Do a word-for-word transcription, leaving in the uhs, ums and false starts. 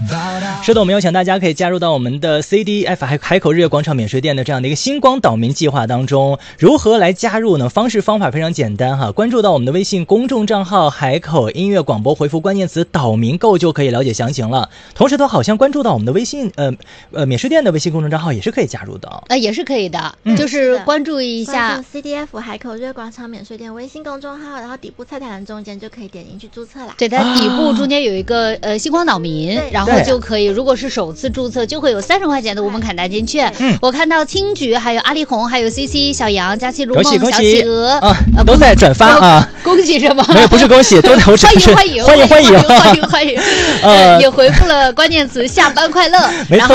是的，我们邀请大家可以加入到我们的 C D F 海海口日月广场免税店的这样的一个星光岛民计划当中。如何来加入呢？方式方法非常简单哈，关注到我们的微信公众账号海口音乐广播，回复关键词岛民购就可以了解详情了。同时都好像关注到我们的微信呃呃免税店的微信公众账号也是可以加入的， 呃也是可以的， 嗯、 就是关注一下关注 C D F 海口日月广场免税店微信公众号，然后底部菜单中间就可以点进去注册啦。 对，它底部中间有一个、啊、呃星光岛民，然后就可以，如果是首次注册就会有三十块钱的无门槛代金券。 嗯， 我看到青桔还有阿丽红还有 C C 小杨佳期如梦恭喜恭喜小企鹅啊、呃、都在转发啊， 恭喜什么？ 没有，不是恭喜，都在我欢迎欢迎欢迎欢迎欢迎欢迎欢迎，呃也回复了关键词下班快乐， 没错。